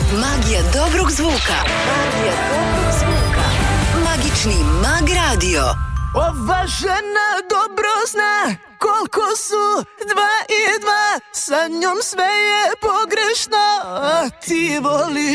Magija dobrog zvuka. Magični Mag Radio. Ova žena dobro zna koliko su 2 i 2. Sa njom sve je pogrešno, a ti voliš